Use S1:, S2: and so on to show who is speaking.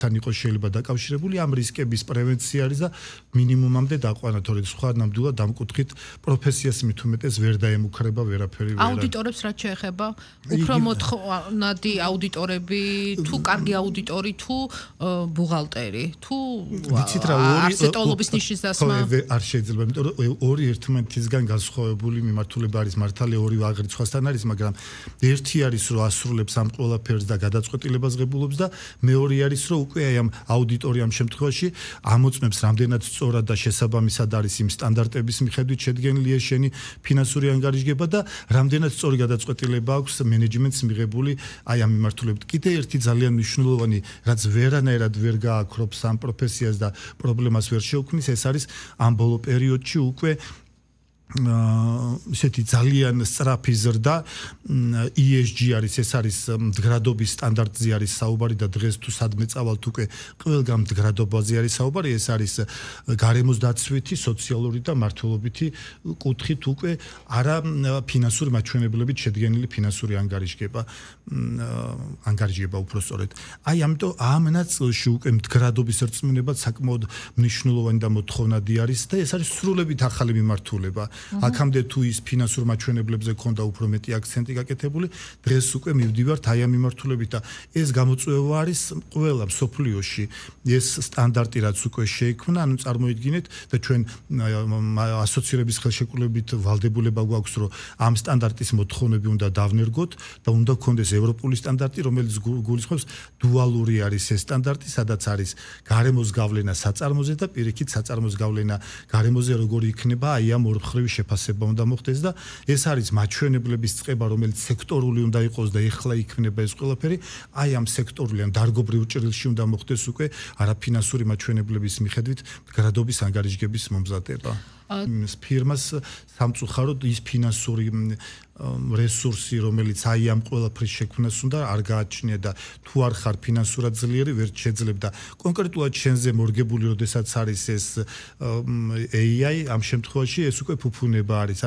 S1: თან იყოს შეიძლება დაკავშირებული ამ რისკების პრევენცია არის და მინიმუმამდე დაყვანა, თორე სხვა ნამდვილად დამკუთხით პროფესიას მით უმეტეს ვერ დაემუქრება ვერაფერი.
S2: აუდიტორებს რაც შეეხება, უფრო მოთხოვნადი აუდიტორები, თუ კარგი აუდიტორი, თუ ბუღალტერი, თუ არსეტოლობის ნიშნის დასმა.
S1: არ შეიძლება, იმიტომ რომ ორი ერთმანეთისგან განსხვავებული მიმართულება არის მართალია ორივე აღრიცხვა სხვასთან არის, მაგრამ ერთი არის რომ ასრულებს ამ ყველაფერს და გადაწყვეტილებას ღებულობს და მეორე არის რომ უკვე აი ამ აუდიტორი ამ შემთხვევაში ამოწმებს რამდენად სწორად და შესაბამისად არის იმ სტანდარტების მიხედვით შედგენილი შენი ფინანსური ანგარიშგება და რამდენად სწორი გადაწყვეტილება აქვს მენეჯმენტს მიღებული აი ამ მიმართულებით. კიდე ერთი ძალიან მნიშვნელოვანი რაც ვერანაირად ვერ გააქრობს ამ პროფესიას და პრობლემას ვერ შეუქმნის, ეს არის ამ ბოლო პერიოდში უკვე ისეთი ძალიან სწრაფი ზრდა ESG არის, ეს არის მდგრადობის სტანდარტზე არის საუბარი და დღეს თუ სადმე წავალთ უკვე ყველგან მდგრადობაზე არის საუბარი, ეს არის გარემოს დაცვითი, სოციალური და მართლობითი კუთხით უკვე არა ფინანსური მაჩვენებლებით შედგენილი ფინანსური ანგარიშგება უფრო სწორედ. აი ამიტომ ამ ნაწილში უკვე მდგრადობის რწმუნება საკმაოდ მნიშვნელოვანი და მოთხოვნადი არის და ეს არის სრულებით ახალი მიმართულება. აქამდე თუ ის ფინანსურ მაჩვენებლებზე ქონდა უფრო მეტი აქცენტი გაკეთებული, დღეს უკვე მივდივართ აი ამ მიმართულებით და ეს გამოწვევა არის ყველა მსოფლიოში. ეს სტანდარტი რაც უკვე შეიქმნა, ანუ წარმოიდგინეთ და ჩვენ ასოცირების ხელშეკრულებით ვალდებულება გვაქვს, რომ ამ სტანდარტის მოთხოვნები უნდა დავნერგოთ და უნდა გქონდეს ევროპული სტანდარტი, რომელიც გულისხმობს დუალური არის ეს სტანდარტი, სადაც არის გარემოს გავლენა საწარმოზე და პირიქით საწარმოს გავლენა გარემოზე როგორი იქნება აი ამ ორმხრივი შეფასება უნდა მოხდეს და ეს არის მაჩვენებლების წყება, რომელიც სექტორული უნდა იყოს და ეხლა იქნება ეს ყველაფერი, აი ამ სექტორული ან დარგობრივ ჭრილში უნდა მოხდეს უკვე არაფინანსური მაჩვენებლების მიხედვით მდგრადობის ანგარიშგების მომზადება. ფირმას სამწუხაროდ ის ფინანსური რესურსი, რომელიც აი ამ ყველაფრის შექმნას უნდა არ გააჩნია და თუ არ ხარ ფინანსურად ძლიერი, ვერ შეძლებ და კონკრეტულად შენზე მორგებული, როდესაც არის ეს AI, ამ შემთხვევაში ეს უკვე ფუფუნება არის.